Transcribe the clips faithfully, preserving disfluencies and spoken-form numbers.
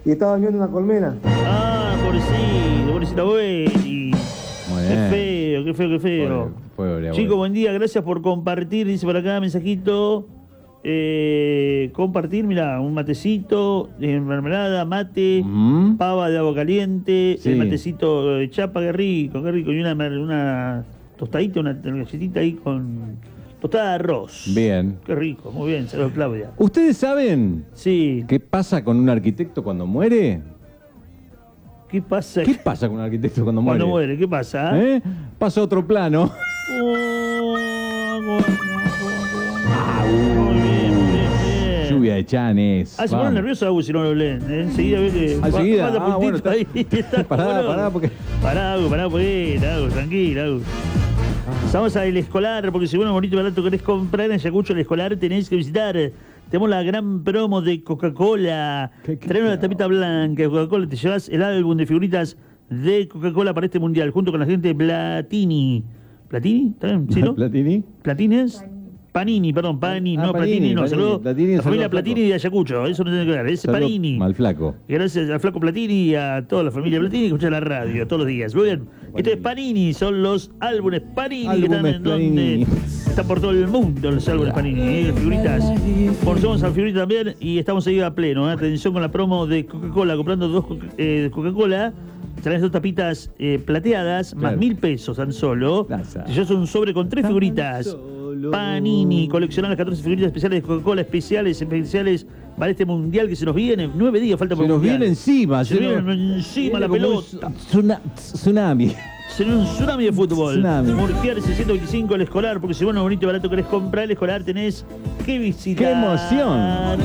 y estaba viendo una colmena. Ah, pobrecito, pobrecita Boeli. Muy Qué bien. feo, qué feo, qué feo. Pobre, pobre Chicos, abuelo. buen día, gracias por compartir. Dice por acá, mensajito. Eh, compartir, mira, un matecito, eh, mermelada, mate, Mm. pava de agua caliente, Sí. el matecito de chapa, qué rico, qué rico. Y una, una tostadita, una galletita ahí con tostada de arroz. Bien. Qué rico, muy bien, saludos Claudia. ¿Ustedes saben Sí, qué pasa con un arquitecto cuando muere? ¿qué pasa? ¿Qué pasa con un arquitecto cuando muere? Cuando muere, ¿qué pasa? ¿Eh? Pasa a otro plano. Muy bien, muy bien, bien. Lluvia de chanes. Ah, se pone Vamos. nervioso Agus si no lo leen. ¿eh? Enseguida ve que. Ah, enseguida. manda Ah, bueno, puntito ahí. Está Pará, bueno. pará, porque- Pará, Agus, pará, pues, Agus, tranquilo, Agus. Vamos al Escolar, porque si bueno, bonito barato querés comprar en Ayacucho el Escolar, tenés que visitar. Tenemos la gran promo de Coca-Cola. ¿Qué- qué- Traemos la tapita blanca de Coca-Cola, te llevas el álbum de figuritas de Coca-Cola para este mundial, junto con la gente de Platini. ¿Platini? ¿Está bien? ¿Sí, no? ¿Platini? ¿Platines? Panini, perdón, Panini, Ah, no, Panini, Platini, no, Panini. saludo. Platini, La familia saludo, Platini flaco. de Ayacucho, eso no tiene que ver, es Saludo Panini. Mal flaco. Gracias al flaco Platini y a toda la familia Platini que escucha la radio todos los días. Muy bien. Esto es Panini, son los álbumes Panini que están Álbumes en donde Panini. están por todo el mundo los álbumes Panini, ¿eh? Figuritas. Por somos al figurita también y estamos ahí a pleno. ¿eh? Atención con la promo de Coca-Cola, comprando dos Coca- eh, Coca-Cola. Traes dos tapitas eh, plateadas, más Claro. mil pesos tan solo. Taza. Te llevas un sobre con tres figuritas. solo. Panini, coleccionar las catorce figuritas especiales de Coca-Cola, especiales, especiales para este mundial que se nos viene. Nueve días falta por Se el nos mundial. viene encima. Se, nos- viene encima la viene como pelota. un tsuna- Tsunami. Será un tsunami de fútbol. Tsunami. Murciar seiscientos veinticinco el Escolar, porque si bueno, bonito y barato querés comprar el Escolar, tenés que visitar. ¡Qué emoción!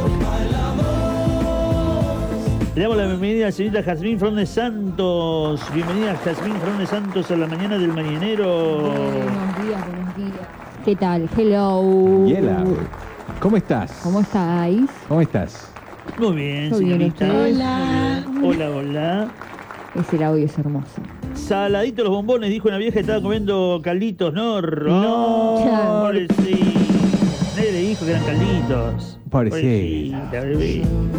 Le damos la bienvenida a la señorita Jazmín Fernández Santos. Bienvenida Jazmín Fernández Santos a la mañana del mañanero. Buenos días, buenos días. ¿Qué tal? Hello. Yela. ¿Cómo estás? ¿Cómo estáis? ¿Cómo estás? Muy bien, Muy bien, señorita. ¿ustedes? Hola. Hola, hola. Ese audio es hermoso. Saladito los bombones, dijo una vieja que estaba comiendo calditos, ¿no? No. Pobrecita. Nadie le dijo que eran calditos. Pobrecita. Pobrecita, bebé.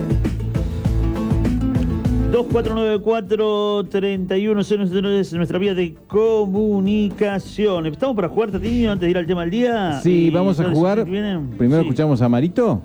dos cuatro nueve cuatro, tres uno cero cero es nuestra vía de comunicación. ¿Estamos para jugar, Tatiño, antes de ir al tema del día? Sí, Y vamos a todas las jugar. que vienen. Primero Sí. escuchamos a Marito.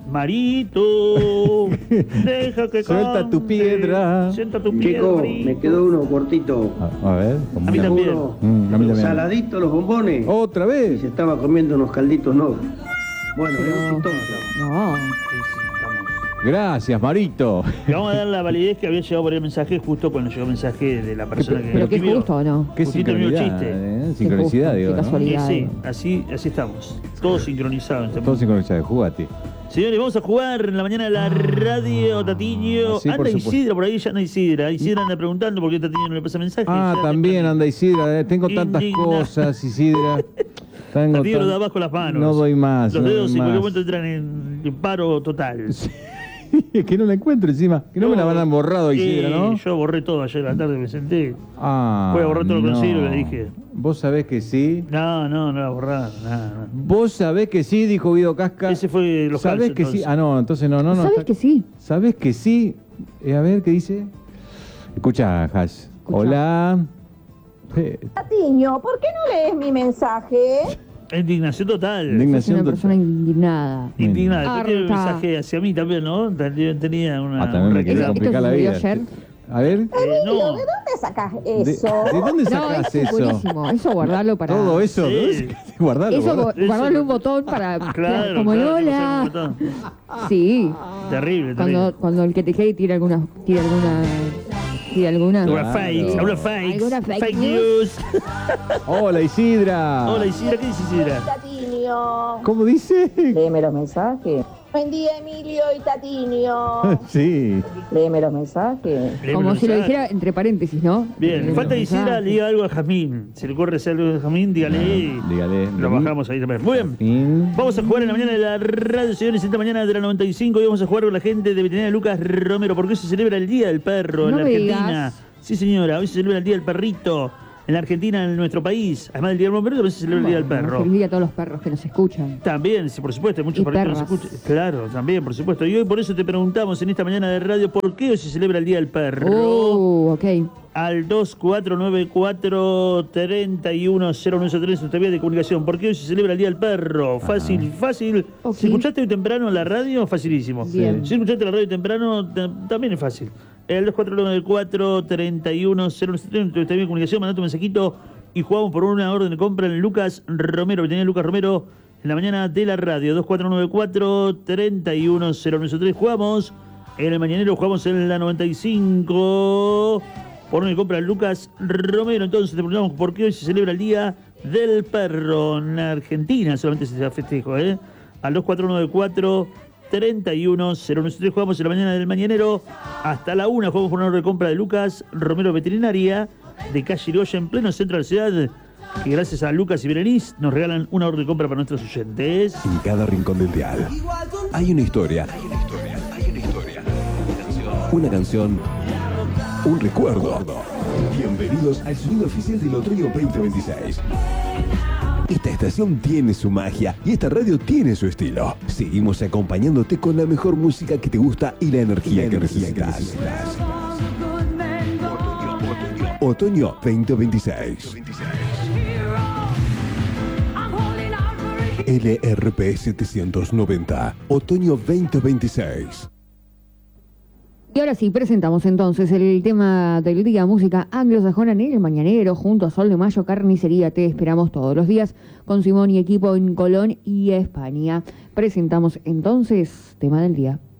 Marito, deja que Suelta cante. tu piedra. Suelta tu piedra, Chico, Marito. me quedó uno cortito. A, a ver. como A mí una- también. Uno, Mm, a mí también. saladito los bombones. Otra Y vez. se estaba comiendo unos calditos no. Bueno, le doy un tonto. No. Sí, sí, estamos. Gracias, Marito. Le vamos a dar la validez que había llegado por el mensaje justo cuando llegó el mensaje de la persona que Pero qué escribió. justo, ¿o no? Qué Justito el mismo sincronicidad. chiste. ¿eh? Sincronicidad, Qué digo. justo, qué ¿no? casualidad. Sí, sí, así, así estamos. Todos sincronizados. en este Todo momento. sincronizado. Jugate. Señores, vamos a jugar en la mañana de la radio, Tatiño. Ah, sí, por anda supuesto. Isidra, por ahí ya anda Isidra. Isidra anda preguntando por qué Tatiño no le pasa mensaje. Ah, Ya también temprano. anda Isidra. eh. Tengo tantas Indigna. cosas, Isidra. Tengo Tatiño lo tan- da abajo las manos. No doy más. Los no dedos doy en cualquier más. momento entran en, en paro total. Sí. Es que no la encuentro encima. Que no, me la van a borrado, Isidra, Eh, ¿no? Yo borré todo ayer a la tarde, me senté. Ah, Voy a borrar todo lo que no. consigo, le dije. Vos sabés que sí. No, no, no la borrada, nada. Vos sabés que sí, dijo Guido Casca. Ese fue los ¿Sabés calzos, que sí? entonces. Ah, no, entonces no, no, no. ¿Sabes está- que sí? ¿Sabés que sí? Eh, a ver, ¿qué dice? Escucha, Hash. Hola. Eh, Patiño, ¿por qué no lees mi mensaje? Indignación total. Es Indignación una total. persona indignada. Indignada. Después tiene un Harta. mensaje hacia mí también, ¿no? También tenía una. Ah, también un me quería reclamo. ¿Esto complicar la sucedió vida. ayer? A ver. Eh, no. ¿De dónde sacas ¿De, eso? de dónde No, sacás eso es eso? buenísimo. Eso guardarlo para... Todo eso, Sí. ¿de dónde sacaste? Guardalo. Eso, guardalo. gu- guardarle un botón para... Claro, como claro, Lola. que no sé cómo está. Sí. Terrible, Cuando, terrible. cuando el que te quede tira alguna... Tira alguna... Tira alguna... Alguna Claro. fakes, alguna fakes. Alguna fake Fake news. news. Hola, Isidra. Hola, Isidra, ¿qué dice Isidra? Tatiño. ¿Cómo dice? Léeme los mensajes. Buen día, Emilio y Tatiño. Sí. Léeme los mensajes. Como si lo dijera entre paréntesis, ¿no? Bien, Entre falta los Isidra, mensajes. le diga algo a Jamín. Si le ocurre hacer algo a Jamín, dígale. Ah, dígale. Lo bajamos ahí también. Muy bien. Fin. Vamos a jugar en la mañana de la radio, señores, esta mañana de la noventa y cinco y vamos a jugar con la gente de Veterinaria Lucas Romero, porque hoy se celebra el Día del Perro en No la me Argentina. digas. Sí, señora, hoy se celebra el Día del Perrito en la Argentina, en nuestro país. Además del Día del Bombero, también se celebra el Día del Bueno, Perro. Feliz día a todos los perros que nos escuchan. También, sí, por supuesto, hay muchos Y perros que nos perras. escuchan. Claro, también, por supuesto. Y hoy por eso te preguntamos en esta mañana de radio, ¿por qué hoy se celebra el Día del Perro? Oh, ok. Al dos cuatro nueve cuatro, tres uno cero nueve tres, nuestra vía de comunicación. ¿Por qué hoy se celebra el Día del Perro? Fácil, fácil. Ok. Si escuchaste hoy temprano la radio, facilísimo. Bien. Si escuchaste la radio temprano, t- también es fácil. El dos cuatro nueve cuatro, tres uno cero nueve tres, nuestra vía de comunicación, mandá tu mensajito y jugamos por una orden de compra en Lucas Romero, que tenía Lucas Romero en la mañana de la radio. dos cuatro nueve cuatro, tres uno cero nueve tres. Jugamos en el Mañanero, jugamos en la noventa y cinco. Por donde compra Lucas Romero. Entonces te preguntamos por qué hoy se celebra el Día del Perro. En Argentina solamente se festejo, ¿eh? Al dos cuatro nueve cuatro, tres uno cero nueve tres jugamos en la mañana del Mañanero. Hasta la una jugamos por una hora de compra de Lucas Romero Veterinaria, de calle Irigoyen, en pleno centro de la ciudad. Que gracias a Lucas y Berenice nos regalan una orden de compra para nuestros oyentes. En cada rincón del dial hay una historia. Hay una historia. Hay una historia. Una canción. Un recuerdo. Bienvenidos al sonido oficial del Otoño veinte veintiséis. Esta estación tiene su magia y esta radio tiene su estilo. Seguimos acompañándote con la mejor música que te gusta y la energía, que, necesitas. Otoño veinte veintiséis. L R P setecientos noventa. Otoño veinte veintiséis. Y ahora sí, presentamos entonces el tema del día, música anglosajona en el Mañanero, junto a Sol de Mayo Carnicería. Te esperamos todos los días con Simón y equipo en Colón y España. Presentamos entonces tema del día.